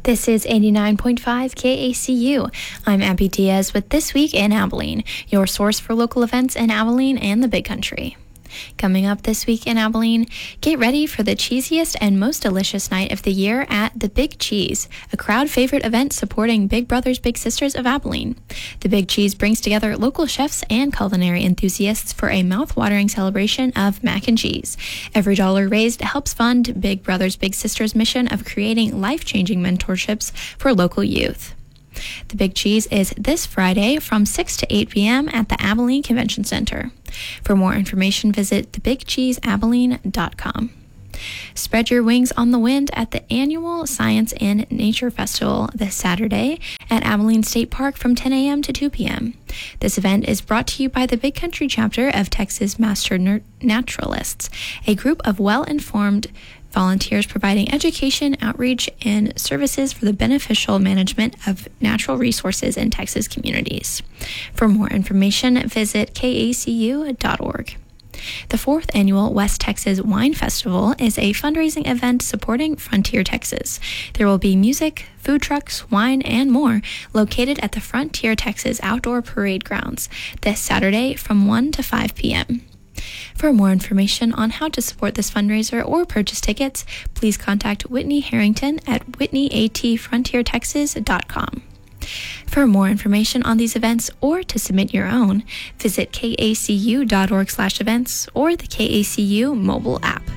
This is 89.5 KACU. I'm Abby Diaz with This Week in Abilene, your source for local events in Abilene and the Big Country. Coming up this week in Abilene, get ready for the cheesiest and most delicious night of the year at The Big Cheese, a crowd favorite event supporting Big Brothers Big Sisters of Abilene. The Big Cheese brings together local chefs and culinary enthusiasts for a mouth-watering celebration of mac and cheese. Every dollar raised helps fund Big Brothers Big Sisters' mission of creating life-changing mentorships for local youth. The Big Cheese is this Friday from 6 to 8 p.m. at the Abilene Convention Center. For more information, visit thebigcheeseabilene.com. Spread your wings on the wind at the annual Science and Nature Festival this Saturday at Abilene State Park from 10 a.m. to 2 p.m. This event is brought to you by the Big Country chapter of Texas Master Naturalists, a group of well-informed volunteers providing education, outreach, and services for the beneficial management of natural resources in Texas communities. For more information, visit kacu.org. The 4th annual West Texas Wine Festival is a fundraising event supporting Frontier Texas. There will be music, food trucks, wine, and more located at the Frontier Texas Outdoor Parade Grounds this Saturday from 1 to 5 p.m. For more information on how to support this fundraiser or purchase tickets, please contact Whitney Harrington at whitneyatfrontiertexas.com. For more information on these events or to submit your own, visit kacu.org/events or the KACU mobile app.